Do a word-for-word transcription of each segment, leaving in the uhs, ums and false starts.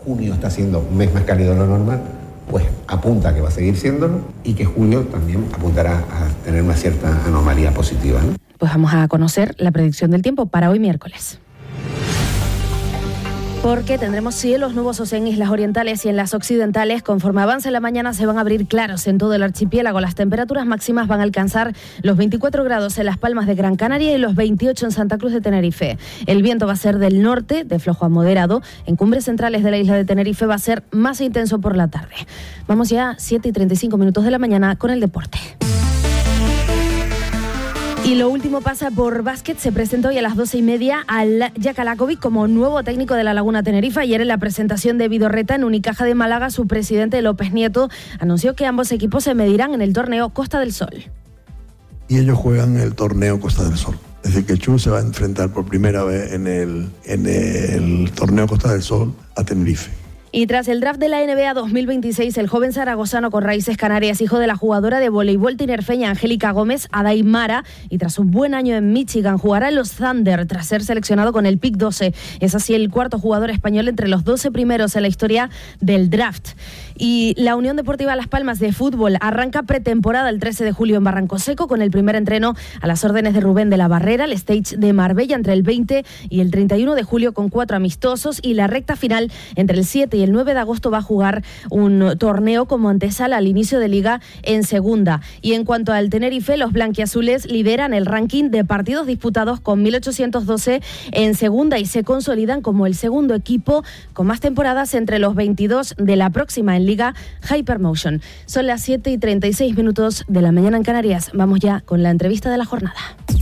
junio está siendo un mes más cálido de lo normal, pues apunta a que va a seguir siéndolo y que julio también apuntará a tener una cierta anomalía positiva, ¿no? Pues vamos a conocer la predicción del tiempo para hoy miércoles. Porque tendremos cielos nubosos en islas orientales y en las occidentales. Conforme avance la mañana se van a abrir claros en todo el archipiélago. Las temperaturas máximas van a alcanzar los veinticuatro grados en Las Palmas de Gran Canaria y los veintiocho en Santa Cruz de Tenerife. El viento va a ser del norte, de flojo a moderado. En cumbres centrales de la isla de Tenerife va a ser más intenso por la tarde. Vamos ya, siete y treinta y cinco minutos de la mañana con el deporte. Y lo último pasa por básquet. Se presentó hoy a las doce y media al Jaka Lakovic como nuevo técnico de la Laguna Tenerife. Ayer en la presentación de Vidorreta en Unicaja de Málaga, su presidente López Nieto anunció que ambos equipos se medirán en el torneo Costa del Sol. Y ellos juegan el torneo Costa del Sol. Es decir, que Chu se va a enfrentar por primera vez en el, en el torneo Costa del Sol a Tenerife. Y tras el draft de la N B A dos mil veintiséis, el joven zaragozano con raíces canarias, hijo de la jugadora de voleibol tinerfeña Angélica Gómez, Adaimara, y tras un buen año en Michigan, jugará en los Thunder tras ser seleccionado con el pick doce. Es así el cuarto jugador español entre los doce primeros en la historia del draft. Y la Unión Deportiva Las Palmas de fútbol arranca pretemporada el trece de julio en Barranco Seco con el primer entreno a las órdenes de Rubén de la Barrera, el stage de Marbella entre el veinte y el treinta y uno de julio con cuatro amistosos, y la recta final entre el siete y el nueve de agosto va a jugar un torneo como antesala al inicio de liga en segunda. Y en cuanto al Tenerife, los blanquiazules lideran el ranking de partidos disputados con mil ochocientos doce en segunda y se consolidan como el segundo equipo con más temporadas entre los veintidós de la próxima en Liga Hypermotion. Son las siete y treinta y seis minutos de la mañana en Canarias. Vamos ya con la entrevista de la jornada.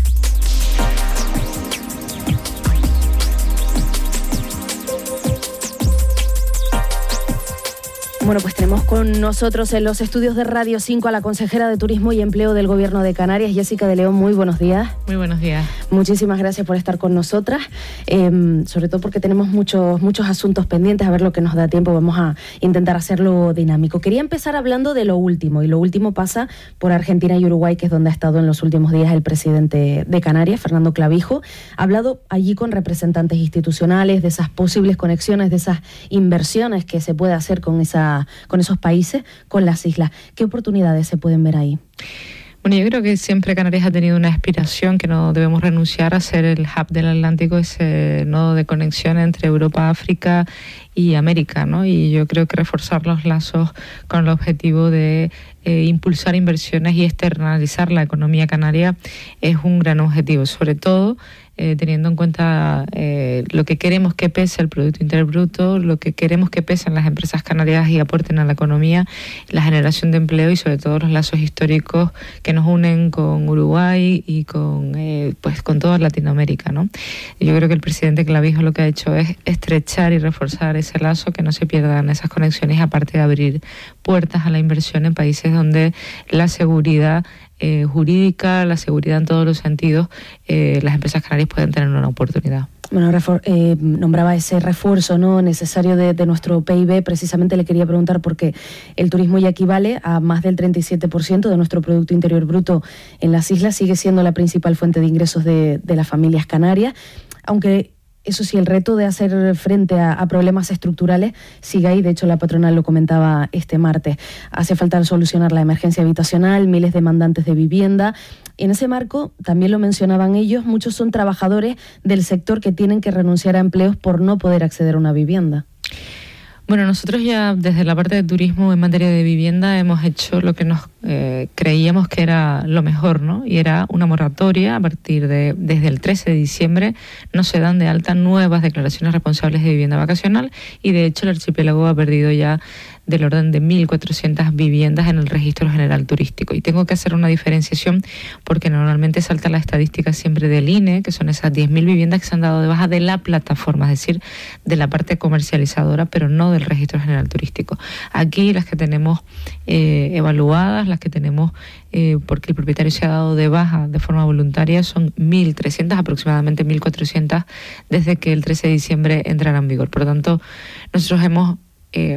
Bueno, pues tenemos con nosotros en los estudios de Radio cinco a la consejera de Turismo y Empleo del Gobierno de Canarias, Jessica de León. Muy buenos días. Muy buenos días. Muchísimas gracias por estar con nosotras, eh, sobre todo porque tenemos muchos, muchos asuntos pendientes. A ver lo que nos da tiempo, vamos a intentar hacerlo dinámico. Quería empezar hablando de lo último, y lo último pasa por Argentina y Uruguay, que es donde ha estado en los últimos días el presidente de Canarias, Fernando Clavijo. Ha hablado allí con representantes institucionales de esas posibles conexiones, de esas inversiones que se puede hacer con esa con esos países, con las islas. ¿Qué oportunidades se pueden ver ahí? Bueno, yo creo que siempre Canarias ha tenido una aspiración que no debemos renunciar a ser el hub del Atlántico, ese nodo de conexión entre Europa, África y América, ¿no? Y yo creo que reforzar los lazos con el objetivo de eh, impulsar inversiones y externalizar la economía canaria es un gran objetivo, sobre todo Eh, teniendo en cuenta eh, lo que queremos que pese el Producto Interior Bruto, lo que queremos que pesen las empresas canarias y aporten a la economía, la generación de empleo y sobre todo los lazos históricos que nos unen con Uruguay y con eh, pues con toda Latinoamérica, ¿no? Yo creo que el presidente Clavijo lo que ha hecho es estrechar y reforzar ese lazo, que no se pierdan esas conexiones, aparte de abrir puertas a la inversión en países donde la seguridad Eh, jurídica, la seguridad en todos los sentidos, eh, las empresas canarias pueden tener una oportunidad. Bueno, refor- eh, nombraba ese refuerzo, ¿no?, necesario de, de nuestro P I B. Precisamente le quería preguntar porque el turismo ya equivale a más del treinta y siete por ciento de nuestro Producto Interior Bruto en las islas, sigue siendo la principal fuente de ingresos de, de las familias canarias, aunque eso sí, el reto de hacer frente a, a problemas estructurales sigue ahí. De hecho, la patronal lo comentaba este martes. Hace falta solucionar la emergencia habitacional, miles de demandantes de vivienda. En ese marco, también lo mencionaban ellos, muchos son trabajadores del sector que tienen que renunciar a empleos por no poder acceder a una vivienda. Bueno, nosotros ya desde la parte de turismo en materia de vivienda hemos hecho lo que nos eh, creíamos que era lo mejor, ¿no? Y era una moratoria a partir de, desde el trece de diciembre, no se dan de alta nuevas declaraciones responsables de vivienda vacacional y de hecho el archipiélago ha perdido ya del orden de mil cuatrocientas viviendas en el registro general turístico. Y tengo que hacer una diferenciación porque normalmente salta la estadística siempre del I N E, que son esas diez mil viviendas que se han dado de baja de la plataforma, es decir, de la parte comercializadora, pero no del registro general turístico. Aquí las que tenemos eh, evaluadas, las que tenemos eh, porque el propietario se ha dado de baja de forma voluntaria, son mil trescientas, aproximadamente mil cuatrocientas, desde que el trece de diciembre entrará en vigor. Por lo tanto, nosotros hemos Eh,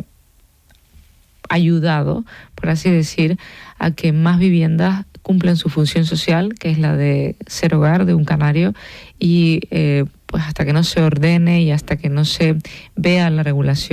ayudado, por así decir, a que más viviendas cumplan su función social, que es la de ser hogar de un canario, y eh, pues hasta que no se ordene y hasta que no se vea la regulación